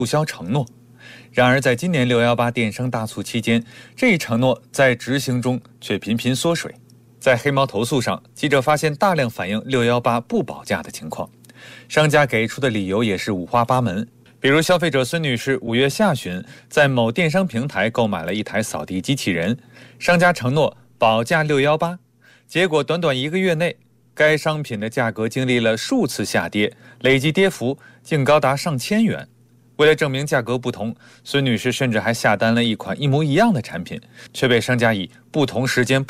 促销承诺。然而，在今年618电商大促期间，这一承诺在执行中却频频缩水。在黑猫投诉上，记者发现大量反映618不保价的情况，商家给出的理由也是五花八门。比如，消费者孙女士5月下旬在某电商平台购买了一台扫地机器人，商家承诺保价618，结果短短1个月内，该商品的价格经历了数次下跌，累计跌幅竟高达上千元。为了证明价格不同，孙女士甚至还下单了一款一模一样的产品，却被商家以不同时间、